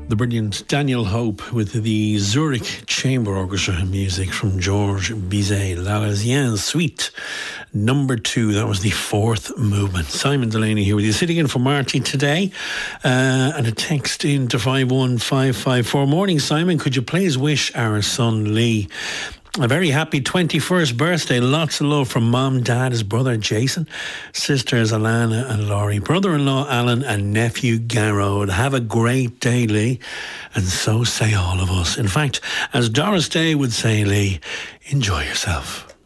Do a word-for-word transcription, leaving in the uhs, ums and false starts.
The brilliant Daniel Hope with the Zurich Chamber Orchestra music from Georges Bizet, L'Arlésienne Suite number two. That was the fourth movement. Simon Delaney here with you, sitting in for Marty today. Uh, and a text into five one five five four. Morning, Simon. Could you please wish our son Lee a very happy twenty-first birthday. Lots of love from Mom, Dad, his brother Jason, sisters Alana and Laurie, brother-in-law Alan and nephew Garrod. Have a great day, Lee. And so say all of us. In fact, as Doris Day would say, Lee, enjoy yourself.